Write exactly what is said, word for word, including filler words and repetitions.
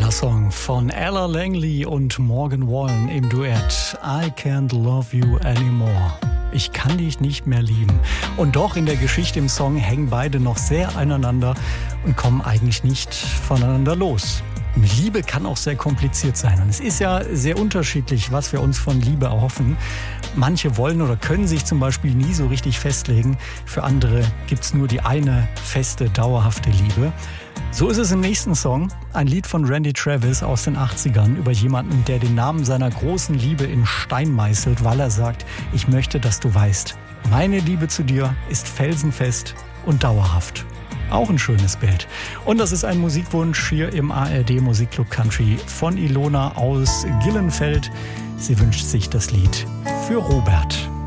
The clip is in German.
Toller Song von Ella Langley und Morgan Wallen im Duett I Can't Love You Anymore. Ich kann dich nicht mehr lieben. Und doch in der Geschichte im Song hängen beide noch sehr aneinander und kommen eigentlich nicht voneinander los. Liebe kann auch sehr kompliziert sein. Und es ist ja sehr unterschiedlich, was wir uns von Liebe erhoffen. Manche wollen oder können sich zum Beispiel nie so richtig festlegen. Für andere gibt es nur die eine feste, dauerhafte Liebe. So ist es im nächsten Song. Ein Lied von Randy Travis aus den achtzigern über jemanden, der den Namen seiner großen Liebe in Stein meißelt, weil er sagt, ich möchte, dass du weißt, meine Liebe zu dir ist felsenfest und dauerhaft. Auch ein schönes Bild. Und das ist ein Musikwunsch hier im A R D Musikclub Country von Ilona aus Gillenfeld. Sie wünscht sich das Lied für Robert.